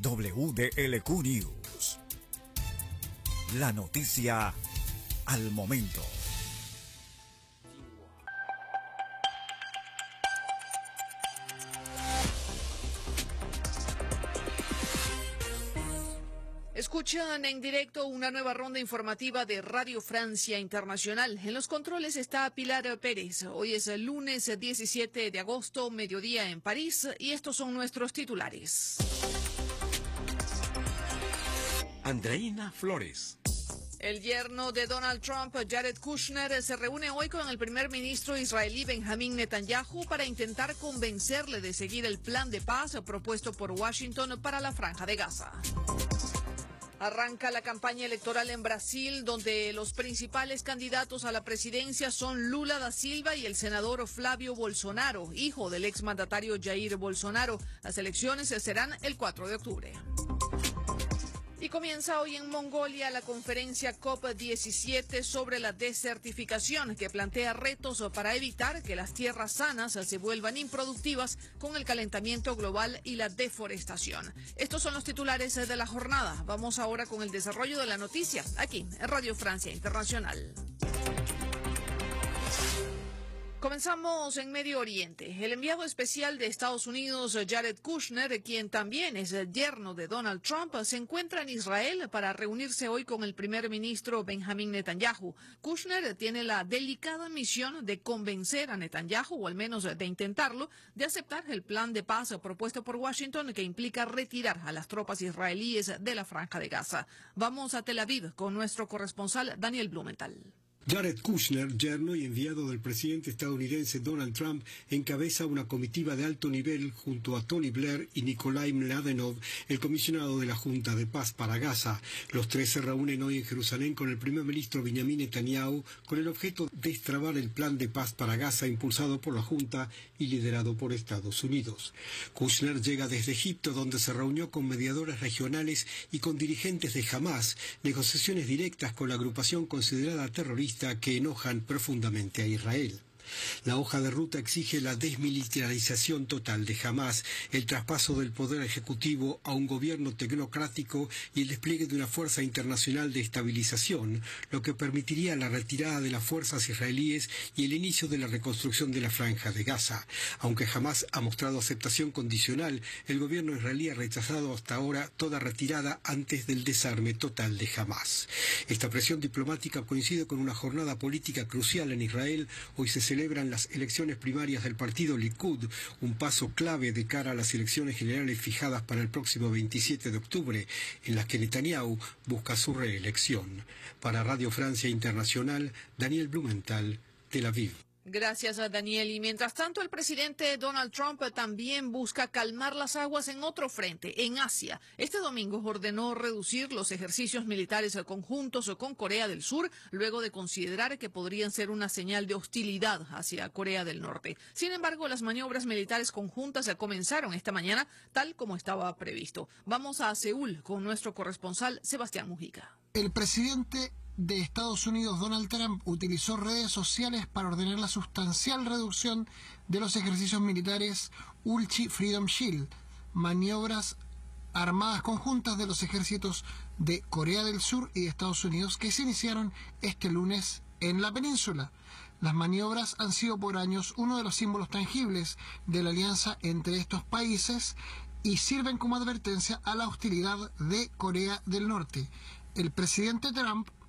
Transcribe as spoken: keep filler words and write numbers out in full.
W D L Q News. La noticia al momento. Escuchan en directo una nueva ronda informativa de Radio Francia Internacional. En los controles está Pilar Pérez. Hoy es el lunes diecisiete de agosto, mediodía en París, y estos son nuestros titulares. Andreina Flores. El yerno de Donald Trump, Jared Kushner, se reúne hoy con el primer ministro israelí Benjamín Netanyahu para intentar convencerle de seguir el plan de paz propuesto por Washington para la Franja de Gaza. Arranca la campaña electoral en Brasil, donde los principales candidatos a la presidencia son Lula da Silva y el senador Flávio Bolsonaro, hijo del exmandatario Jair Bolsonaro. Las elecciones serán el cuatro de octubre. Y comienza hoy en Mongolia la conferencia COP diecisiete sobre la desertificación, que plantea retos para evitar que las tierras sanas se vuelvan improductivas con el calentamiento global y la deforestación. Estos son los titulares de la jornada. Vamos ahora con el desarrollo de la noticia, aquí en Radio Francia Internacional. Comenzamos en Medio Oriente. El enviado especial de Estados Unidos, Jared Kushner, quien también es el yerno de Donald Trump, se encuentra en Israel para reunirse hoy con el primer ministro Benjamín Netanyahu. Kushner tiene la delicada misión de convencer a Netanyahu, o al menos de intentarlo, de aceptar el plan de paz propuesto por Washington, que implica retirar a las tropas israelíes de la Franja de Gaza. Vamos a Tel Aviv con nuestro corresponsal Daniel Blumenthal. Jared Kushner, yerno y enviado del presidente estadounidense Donald Trump, encabeza una comitiva de alto nivel junto a Tony Blair y Nikolai Mladenov, el comisionado de la Junta de Paz para Gaza. Los tres se reúnen hoy en Jerusalén con el primer ministro Benjamín Netanyahu con el objeto de destrabar el plan de paz para Gaza impulsado por la Junta y liderado por Estados Unidos. Kushner llega desde Egipto, donde se reunió con mediadores regionales y con dirigentes de Hamas, negociaciones directas con la agrupación considerada terrorista que enojan profundamente a Israel. La hoja de ruta exige la desmilitarización total de Hamas, el traspaso del poder ejecutivo a un gobierno tecnocrático y el despliegue de una fuerza internacional de estabilización, lo que permitiría la retirada de las fuerzas israelíes y el inicio de la reconstrucción de la Franja de Gaza. Aunque Hamas ha mostrado aceptación condicional, el gobierno israelí ha rechazado hasta ahora toda retirada antes del desarme total de Hamas. Esta presión diplomática coincide con una jornada política crucial en Israel. Hoy se celebran las elecciones primarias del partido Likud, un paso clave de cara a las elecciones generales fijadas para el próximo veintisiete de octubre, en las que Netanyahu busca su reelección. Para Radio Francia Internacional, Daniel Blumenthal, Tel Aviv. Gracias a Daniel. Y mientras tanto, el presidente Donald Trump también busca calmar las aguas en otro frente, en Asia. Este domingo ordenó reducir los ejercicios militares conjuntos con Corea del Sur, luego de considerar que podrían ser una señal de hostilidad hacia Corea del Norte. Sin embargo, las maniobras militares conjuntas comenzaron esta mañana, tal como estaba previsto. Vamos a Seúl con nuestro corresponsal Sebastián Mujica. El presidente de Estados Unidos, Donald Trump, utilizó redes sociales para ordenar la sustancial reducción de los ejercicios militares Ulchi Freedom Shield, maniobras armadas conjuntas de los ejércitos de Corea del Sur y de Estados Unidos que se iniciaron este lunes en la península. Las maniobras han sido por años uno de los símbolos tangibles de la alianza entre estos países y sirven como advertencia a la hostilidad de Corea del Norte. El presidente Trump